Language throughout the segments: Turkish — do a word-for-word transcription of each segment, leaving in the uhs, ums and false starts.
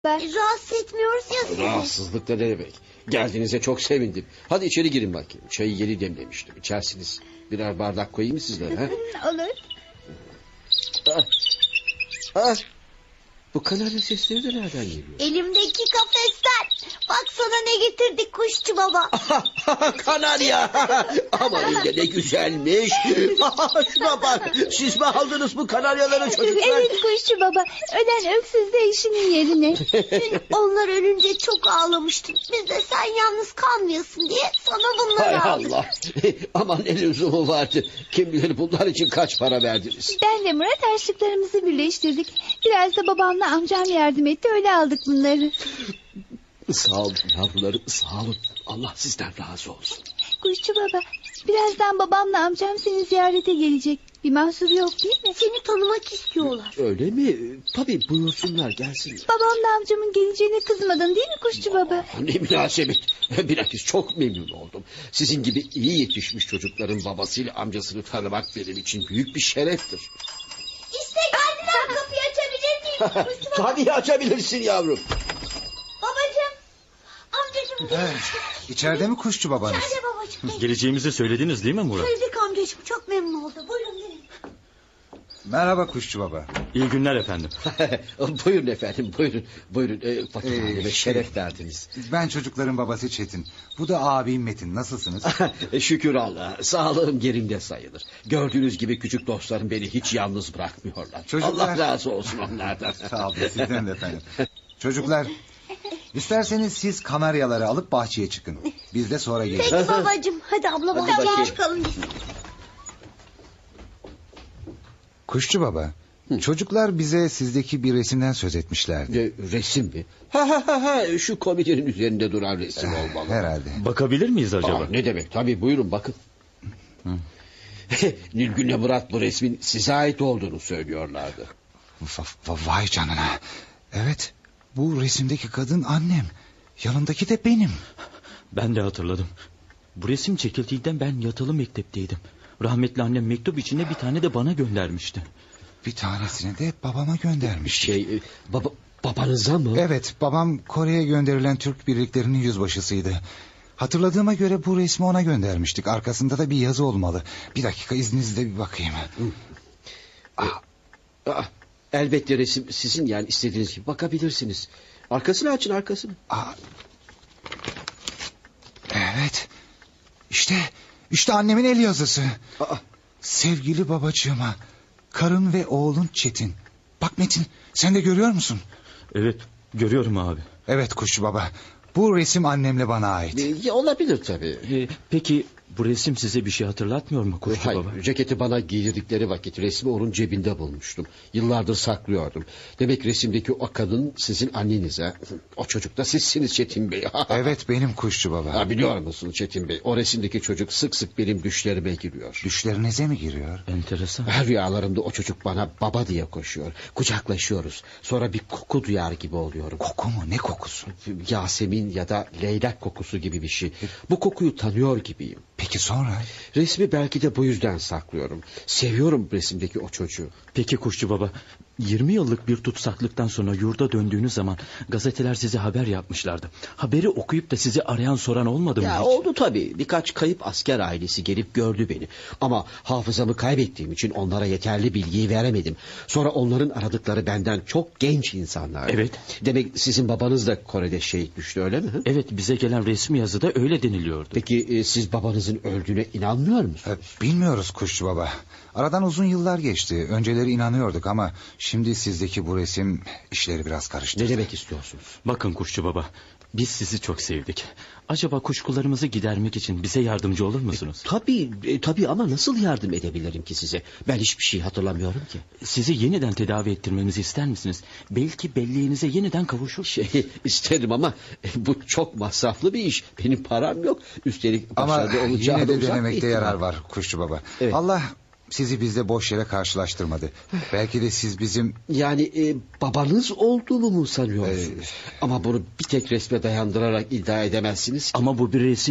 Rahatsız etmiyoruz ya sizi. Rahatsızlık da ne demek? Geldiğinize çok sevindim. Hadi içeri girin bakayım. Çayı yeni demlemiştim. İçersiniz. Birer bardak koyayım mı sizlere? Ha? Olur. Ah. Ah. Bu kanarya sesleri de nereden geliyor? Elimdeki kafesten. Bak sana ne getirdik kuşçu baba. Kanarya. Aman ne de güzelmiş. Şuna bak. Siz mi aldınız bu kanaryaları çocuklar? Evet kuşçu baba. Ölen öksüz de işinin yerine. Onlar ölünce çok ağlamıştın. Biz de sen yalnız kalmayasın diye sana bunları Hay aldık. Allah. Aman ne lüzumu vardı. Kim bilir bunlar için kaç para verdiniz? Ben ve Murat harçlıklarımızı birleştirdik. Biraz da babamla amcam yardım etti, öyle aldık bunları. Sağ olun yavrularım, sağ olun. Allah sizden razı olsun. Kuşçu baba, birazdan babamla amcam seni ziyarete gelecek. Bir mahsur yok değil mi? Seni tanımak istiyorlar. Öyle mi? Tabii buyursunlar gelsinler. Babamla amcamın geleceğine kızmadın değil mi kuşçu baba? Ne münasebet. Bilakis çok memnun oldum. Sizin gibi iyi yetişmiş çocukların babasıyla amcasını tanımak benim için büyük bir şereftir. İşte geldiler, kapıyı açabilir miyim? Kuşçu baba. Tabii açabilirsin yavrum. Babacığım. Amcacığım gelin. İçeride mi kuşçu babanız? İçeride babacığım. Geleceğimizi söylediniz değil mi Murat? Söyledik amcacığım, çok memnun oldu. Buyurun gelin. Merhaba kuşçu baba. İyi günler efendim. Buyurun efendim buyurun. Buyurun ee, fakir Ee, halime şey- şeref verdiniz. Ben çocukların babası Çetin. Bu da abim Metin. Nasılsınız? Şükür Allah'a sağlığım yerinde sayılır. Gördüğünüz gibi küçük dostlarım beni hiç yalnız bırakmıyorlar. Çocuklar- Allah razı olsun onlardan. Sağ olun, sizden de efendim. Çocuklar, isterseniz siz kanaryaları alıp bahçeye çıkın. Biz de sonra geliriz. Peki babacığım, hadi abla Hadi bahçeye bakayım. çıkalım biz. Kuşçu baba, çocuklar bize sizdeki bir resimden söz etmişlerdi. E, resim mi? Ha ha ha ha şu komodinin üzerinde duran resim olmalı. Herhalde. Bakabilir miyiz acaba? Aa, ne demek tabii buyurun bakın. Nilgün'le Murat bu resmin size ait olduğunu söylüyorlardı. Va- va- vay canına. Evet, bu resimdeki kadın annem. Yanındaki de benim. Ben de hatırladım. Bu resim çekildiğinden ben yatılı mektepteydim. Rahmetli annem mektup içinde bir tane de bana göndermişti. Bir tanesini de babama göndermiş. Şey e, baba, babanıza mı? Evet, babam Kore'ye gönderilen Türk birliklerinin yüzbaşısıydı. Hatırladığıma göre bu resmi ona göndermiştik. Arkasında da bir yazı olmalı. Bir dakika izninizle bir bakayım. Ah, ah, elbette resim sizin, yani istediğiniz gibi bakabilirsiniz. Arkasını açın arkasını. Aa, evet. İşte, işte annemin el yazısı. Aa, Sevgili babacığıma, karın ve oğlun Çetin. Bak Metin, sen de görüyor musun? Evet, görüyorum abi. Evet kuşçu baba. Bu resim annemle bana ait. e, ya olabilir tabii. Ee, peki bu resim size bir şey hatırlatmıyor mu kuşçu Hayır, baba? ceketi bana giydirdikleri vakit resmi onun cebinde bulmuştum. Yıllardır saklıyordum. Demek resimdeki o kadın sizin annenize. O çocuk da sizsiniz Çetin Bey. Evet benim kuşçu baba. Ha, biliyor musun Çetin Bey? O resimdeki çocuk sık sık benim düşlerime giriyor. Düşlerinize mi giriyor? Enteresan. Her rüyalarımda o çocuk bana baba diye koşuyor. Kucaklaşıyoruz. Sonra bir koku duyar gibi oluyorum. Koku mu? Ne kokusu? Yasemin ya da leylak kokusu gibi bir şey. Bu kokuyu tanıyor gibiyim. Peki sonra? Resmi belki de bu yüzden saklıyorum. Seviyorum resimdeki o çocuğu. Peki kuşçu baba, yirmi yıllık bir tutsaklıktan sonra yurda döndüğünüz zaman gazeteler size haber yapmışlardı. Haberi okuyup da sizi arayan soran olmadı mı Ya hiç? oldu tabii. Birkaç kayıp asker ailesi gelip gördü beni. Ama hafızamı kaybettiğim için onlara yeterli bilgiyi veremedim. Sonra onların aradıkları benden çok genç insanlar. Evet. Demek sizin babanız da Kore'de şehit düştü öyle mi? Evet, bize gelen resmi yazıda öyle deniliyordu. Peki e, siz babanızın öldüğüne inanmıyor musunuz? E, Bilmiyoruz kuşçu baba. Aradan uzun yıllar geçti. Önceleri inanıyorduk ama şimdi sizdeki bu resim işleri biraz karıştı. Ne demek istiyorsunuz? Bakın kuşçu baba, biz sizi çok sevdik. Acaba kuşkularımızı gidermek için bize yardımcı olur musunuz? Tabii e, tabii ama nasıl yardım edebilirim ki size? Ben hiçbir şey hatırlamıyorum ki. Sizi yeniden tedavi ettirmemizi ister misiniz? Belki belleğinize yeniden kavuşur. Şey isterim ama e, bu çok masraflı bir iş. Benim param yok. Üstelik Ama başarılı olacağı yine da de uzak bir denemekte ihtimal. yarar var kuşçu baba. Evet. Allah sizi bizle boş yere karşılaştırmadı. Belki de siz bizim... Yani e, babanız olduğumu mu sanıyorsunuz? Ama bunu bir tek resme dayandırarak iddia edemezsiniz ki. Ama bu bir resim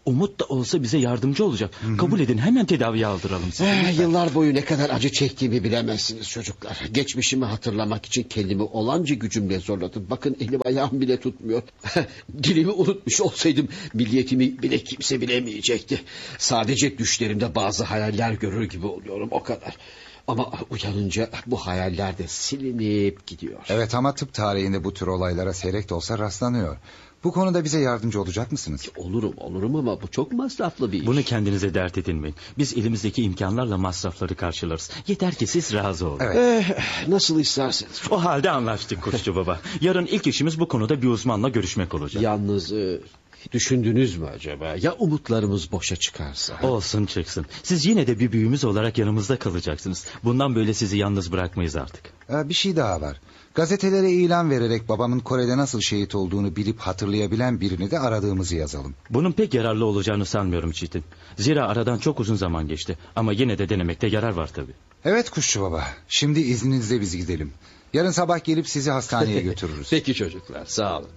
Umut da olsa bize yardımcı olacak. Kabul edin, hemen tedaviye aldıralım sizi. Eh, yıllar boyu ne kadar acı çektiğimi bilemezsiniz çocuklar. Geçmişimi hatırlamak için kendimi olanca gücümle zorladım. Bakın elim ayağım bile tutmuyor. Dilimi unutmuş olsaydım milliyetimi bile kimse bilemeyecekti. Sadece düşlerimde bazı hayaller görür gibi oluyorum, o kadar. Ama uyanınca bu hayaller de silinip gidiyor. Evet, ama tıp tarihinde bu tür olaylara seyrek de olsa rastlanıyor. Bu konuda bize yardımcı olacak mısınız? Olurum olurum ama bu çok masraflı bir iş. Bunu kendinize dert edinmeyin. Biz elimizdeki imkanlarla masrafları karşılarız. Yeter ki siz razı olun. Evet. Eh, nasıl isterseniz. O halde anlaştık Kuşçu Baba. Yarın ilk işimiz bu konuda bir uzmanla görüşmek olacak. Yalnız e, düşündünüz mü acaba? Ya umutlarımız boşa çıkarsa? Olsun çıksın. Siz yine de bir büyüğümüz olarak yanımızda kalacaksınız. Bundan böyle sizi yalnız bırakmayız artık. Ee, bir şey daha var. Gazetelere ilan vererek babamın Kore'de nasıl şehit olduğunu bilip hatırlayabilen birini de aradığımızı yazalım. Bunun pek yararlı olacağını sanmıyorum Çetin. Zira aradan çok uzun zaman geçti. Ama yine de denemekte yarar var tabii. Evet Kuşçu Baba. Şimdi izninizle biz gidelim. Yarın sabah gelip sizi hastaneye götürürüz. Peki çocuklar, sağ olun.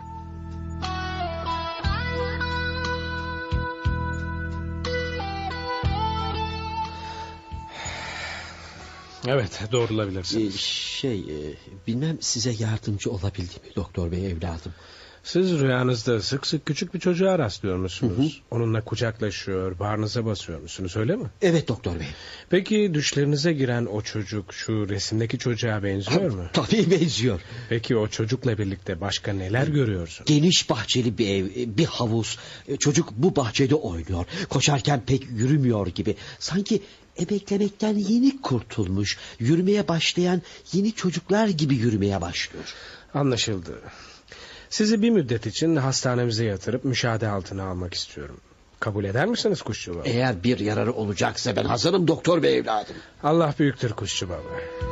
Evet, doğrulabilirsiniz. Ee, şey e, bilmem size yardımcı olabildi mi doktor bey evladım? Siz rüyanızda sık sık küçük bir çocuğa rastlıyor musunuz? Onunla kucaklaşıyor, bağrınıza basıyor musunuz, öyle mi? Evet doktor bey. Peki düşlerinize giren o çocuk şu resimdeki çocuğa benziyor mu? Tabii benziyor. Peki o çocukla birlikte başka neler görüyorsunuz? Geniş bahçeli bir ev, bir havuz. E, Çocuk bu bahçede oynuyor. Koşarken pek yürümüyor gibi. Sanki emeklemekten yeni kurtulmuş, yürümeye başlayan yeni çocuklar gibi yürümeye başlıyor. Anlaşıldı. Sizi bir müddet için hastanemize yatırıp müşahede altına almak istiyorum. Kabul eder misiniz Kuşçu Baba? Eğer bir yararı olacaksa ben hazırım doktor bey evladım. Allah büyüktür Kuşçu Baba.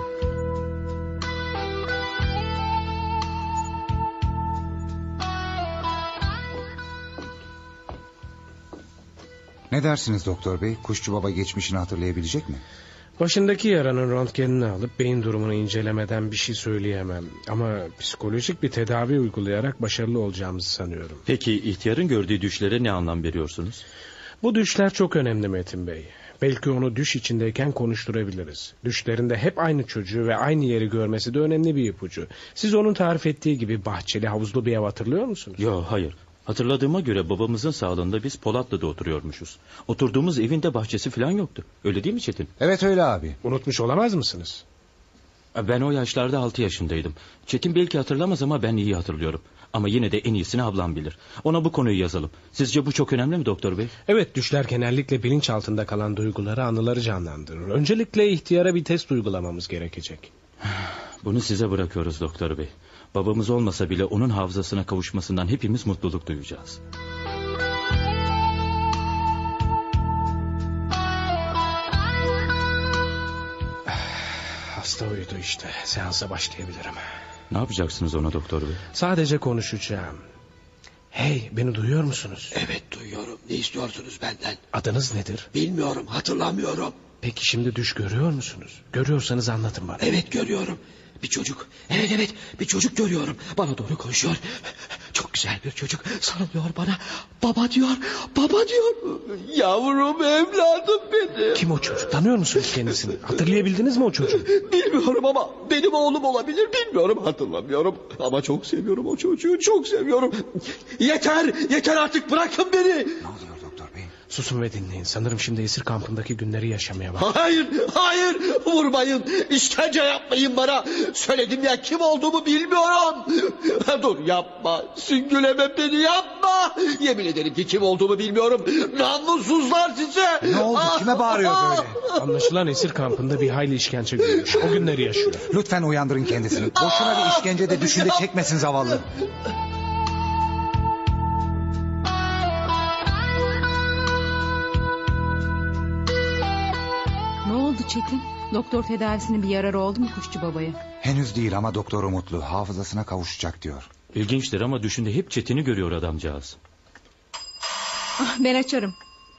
Ne dersiniz doktor bey? Kuşçu Baba geçmişini hatırlayabilecek mi? Başındaki yaranın röntgenini alıp beyin durumunu incelemeden bir şey söyleyemem. Ama psikolojik bir tedavi uygulayarak başarılı olacağımızı sanıyorum. Peki ihtiyarın gördüğü düşlere ne anlam veriyorsunuz? Bu düşler çok önemli Metin Bey. Belki onu düş içindeyken konuşturabiliriz. Düşlerinde hep aynı çocuğu ve aynı yeri görmesi de önemli bir ipucu. Siz onun tarif ettiği gibi bahçeli havuzlu bir ev hatırlıyor musunuz? Yok, hayır. Hatırladığıma göre babamızın sağlığında biz Polatlı'da oturuyormuşuz. Oturduğumuz evin de bahçesi falan yoktu. Öyle değil mi Çetin? Evet öyle abi. Unutmuş olamaz mısınız? Ben o yaşlarda altı yaşındaydım. Çetin belki hatırlamaz ama ben iyi hatırlıyorum. Ama yine de en iyisini ablam bilir. Ona bu konuyu yazalım. Sizce bu çok önemli mi doktor bey? Evet, düşler genellikle bilinç altında kalan duyguları, anıları canlandırır. Öncelikle ihtiyara bir test uygulamamız gerekecek. Bunu size bırakıyoruz doktor bey. Babamız olmasa bile onun hafızasına kavuşmasından hepimiz mutluluk duyacağız. Hasta uyudu işte. Seansa başlayabilirim. Ne yapacaksınız ona doktor bey? Sadece konuşacağım. Hey, beni duyuyor musunuz? Evet duyuyorum. Ne istiyorsunuz benden? Adınız nedir? Bilmiyorum, hatırlamıyorum. Peki şimdi düş görüyor musunuz? Görüyorsanız anlatın bana. Evet görüyorum. Bir çocuk. Evet evet bir çocuk görüyorum. Bana doğru koşuyor. Çok güzel bir çocuk. Sarılıyor bana. Baba diyor. Baba diyor. Yavrum evladım benim. Kim o çocuk? Tanıyor musunuz kendisini? Hatırlayabildiniz mi o çocuğu? Bilmiyorum ama benim oğlum olabilir. Bilmiyorum, hatırlamıyorum. Ama çok seviyorum o çocuğu. Çok seviyorum. Yeter. Yeter artık, bırakın beni. Ne oluyor doktor bey? Susun ve dinleyin. Sanırım şimdi esir kampındaki günleri yaşamaya bak. Hayır, hayır, vurmayın, işkence yapmayın bana. Söyledim ya, kim olduğumu bilmiyorum. Dur yapma, süngüleme beni, yapma. Yemin ederim ki kim olduğumu bilmiyorum. Namussuzlar size. Ne oldu? Kime bağırıyor böyle? Anlaşılan esir kampında bir hayli işkence görmüş. O günleri yaşıyor. Lütfen uyandırın kendisini. Boşuna bir işkence de düşünde çekmesin zavallı. Ne oldu Çetin? Doktor tedavisinin bir yararı oldu mu Kuşçu Baba'ya? Henüz değil ama doktor umutlu. Hafızasına kavuşacak diyor. İlginçtir ama düşünde hep Çetin'i görüyor adamcağız. Ah, ben açarım.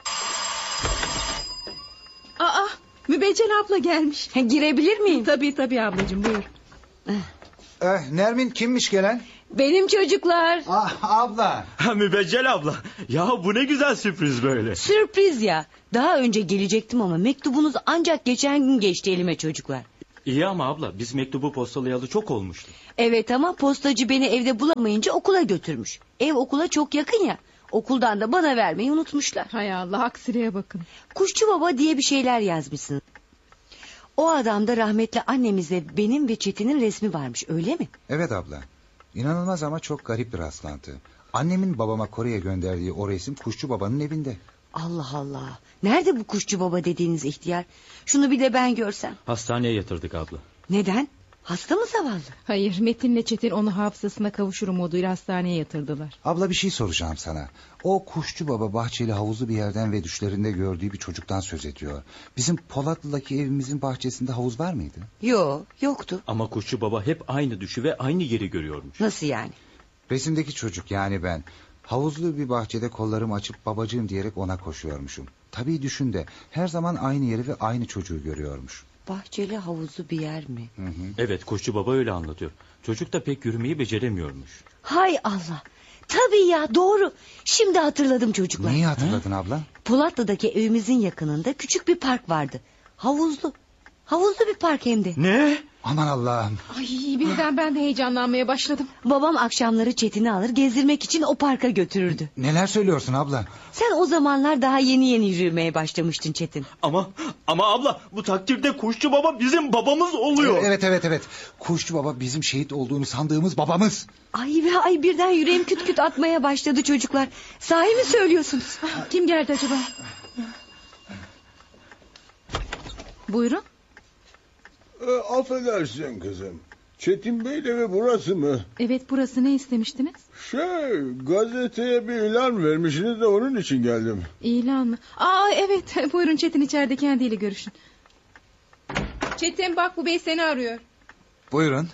Aa, Mübeccel abla gelmiş. Girebilir miyim? Tabii tabii ablacığım, buyur. Eh, Nermin kimmiş gelen? Benim çocuklar. Ah abla. Ha, Mübeccel abla. Ya bu ne güzel sürpriz böyle. Sürpriz ya. Daha önce gelecektim ama mektubunuz ancak geçen gün geçti elime çocuklar. İyi ama abla biz mektubu postalayalı çok olmuştu. Evet ama postacı beni evde bulamayınca okula götürmüş. Ev okula çok yakın ya. Okuldan da bana vermeyi unutmuşlar. Hay Allah, aksiliğe bakın. Kuşçu baba diye bir şeyler yazmışsın. O adamda rahmetli annemizle benim ve Çetin'in resmi varmış, öyle mi? Evet abla. İnanılmaz ama çok garip bir rastlantı. Annemin babama Kore'ye gönderdiği o resim kuşçu babanın evinde. Allah Allah. Nerede bu kuşçu baba dediğiniz ihtiyar? Şunu bir de ben görsem. Hastaneye yatırdık abla. Neden? Hasta mı zavallı? Hayır, Metin'le Çetin onu hafızasına kavuşur umuduyla hastaneye yatırdılar. Abla bir şey soracağım sana. O kuşçu baba bahçeli havuzlu bir yerden ve düşlerinde gördüğü bir çocuktan söz ediyor. Bizim Polatlı'daki evimizin bahçesinde havuz var mıydı? Yo, yoktu. Ama kuşçu baba hep aynı düşü ve aynı yeri görüyormuş. Nasıl yani? Resimdeki çocuk yani ben. Havuzlu bir bahçede kollarımı açıp babacığım diyerek ona koşuyormuşum. Tabii düşün de her zaman aynı yeri ve aynı çocuğu görüyormuş. Bahçeli havuzlu bir yer mi? Hı hı. Evet kuşçu baba öyle anlatıyor. Çocuk da pek yürümeyi beceremiyormuş. Hay Allah. Tabii ya, doğru. Şimdi hatırladım çocuklar. Neyi hatırladın abla? Polatlı'daki evimizin yakınında küçük bir park vardı. Havuzlu. Havuzlu bir park hem de. Ne? Aman Allah'ım. Ay, birden ben de heyecanlanmaya başladım. Babam akşamları Çetin'i alır gezdirmek için o parka götürürdü. Neler söylüyorsun abla? Sen o zamanlar daha yeni yeni yürümeye başlamıştın Çetin. Ama ama abla bu takdirde kuşçu baba bizim babamız oluyor. Evet evet evet. Kuşçu baba bizim şehit olduğunu sandığımız babamız. Ay ve ay, birden yüreğim küt küt atmaya başladı çocuklar. Sahi mi söylüyorsunuz? Kim geldi acaba? Buyurun. E, affedersin kızım. Çetin Bey'le ve burası mı? Evet, burası, ne istemiştiniz? Şey, gazeteye bir ilan vermişsiniz de onun için geldim. İlan mı? Aa evet, buyurun Çetin içeride, kendiyle görüşün. Çetin bak, bu bey seni arıyor. Buyurun.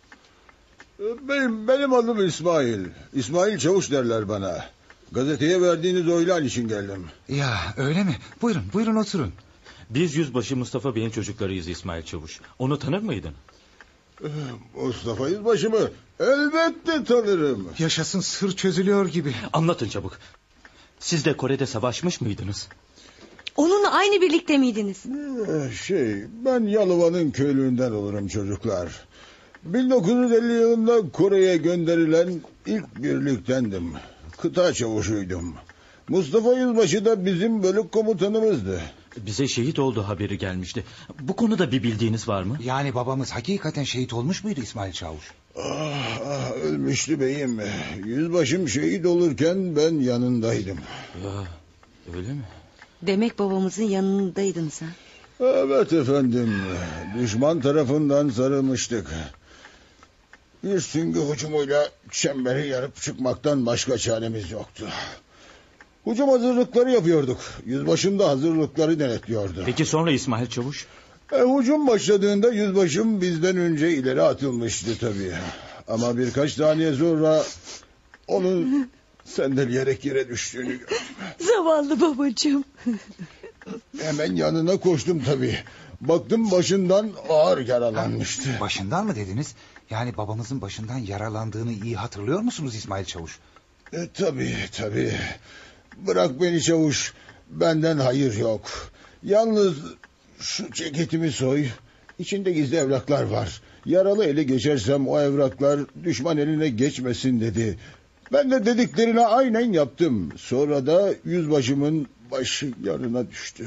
E, Benim, benim adım İsmail. İsmail Çavuş derler bana. Gazeteye verdiğiniz o ilan için geldim. Ya öyle mi? Buyurun buyurun oturun. Biz Yüzbaşı Mustafa Bey'in çocuklarıyız İsmail Çavuş. Onu tanır mıydın? E, Mustafa Yüzbaşı mı? Elbette tanırım. Yaşasın, sır çözülüyor gibi. Anlatın çabuk. Siz de Kore'de savaşmış mıydınız? Onunla aynı birlikte miydiniz? E, Şey, ben Yalova'nın köylüğünden olurum çocuklar. bin dokuz yüz elli yılında Kore'ye gönderilen ilk birliktendim. Kıta çavuşuydum. Mustafa Yüzbaşı da bizim bölük komutanımızdı. Bize şehit olduğu haberi gelmişti. Bu konuda bir bildiğiniz var mı? Yani babamız hakikaten şehit olmuş muydu İsmail Çavuş? Ah, ah, ölmüştü beyim. Yüzbaşım şehit olurken ben yanındaydım. Ya öyle mi? Demek babamızın yanındaydın sen. Evet efendim. Düşman tarafından sarılmıştık. Bir süngü hücumuyla çemberi yarıp çıkmaktan başka çaremiz yoktu. Hücum hazırlıkları yapıyorduk. Yüzbaşım da hazırlıkları denetliyordu. Peki sonra İsmail Çavuş? E, hücum başladığında yüzbaşım bizden önce ileri atılmıştı tabii. Ama birkaç saniye sonra onun sendeleyerek yere düştüğünü gördüm. Zavallı babacığım. Hemen yanına koştum tabii. Baktım başından ağır yaralanmıştı. Başından mı dediniz? Yani babamızın başından yaralandığını iyi hatırlıyor musunuz İsmail Çavuş? E, tabii tabii. Bırak beni çavuş. Benden hayır yok. Yalnız şu ceketimi soy. İçinde gizli evraklar var. Yaralı ele geçersem o evraklar düşman eline geçmesin dedi. Ben de dediklerine aynen yaptım. Sonra da yüzbaşımın başı yanına düştü.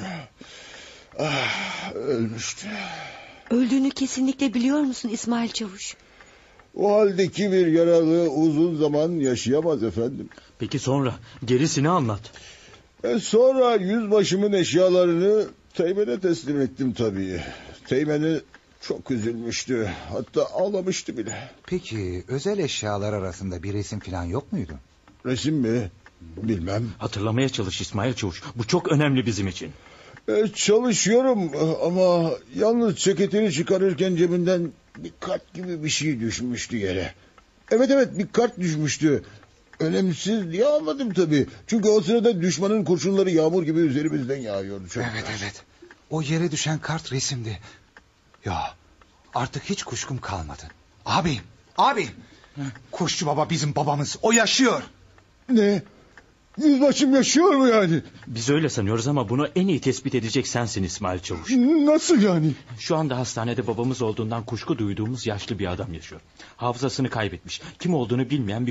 Ah, ölmüştü. Öldüğünü kesinlikle biliyor musun İsmail Çavuş? O haldeki bir yaralı uzun zaman yaşayamaz efendim. Peki sonra gerisini anlat. E sonra yüzbaşımın eşyalarını Teğmen'e teslim ettim tabii. Teğmen'i çok üzülmüştü. Hatta ağlamıştı bile. Peki özel eşyalar arasında bir resim falan yok muydu? Resim mi? Bilmem. Hatırlamaya çalış İsmail Çavuş. Bu çok önemli bizim için. E, çalışıyorum ama yalnız ceketini çıkarırken cebinden bir kart gibi bir şey düşmüştü yere. Evet evet, bir kart düşmüştü. Önemsiz diye anladım tabii. Çünkü o sırada düşmanın kurşunları yağmur gibi üzerimizden yağıyordu. Çok Evet evet. O yere düşen kart resimdi. Ya artık hiç kuşkum kalmadı. Abi, abi Kuşçu baba bizim babamız. O yaşıyor. Ne? Yüzbaşım yaşıyor mu yani? Biz öyle sanıyoruz ama bunu en iyi tespit edecek sensin İsmail Çavuş. Nasıl yani? Şu anda hastanede babamız olduğundan kuşku duyduğumuz yaşlı bir adam yaşıyor. Hafızasını kaybetmiş. Kim olduğunu bilmeyen bir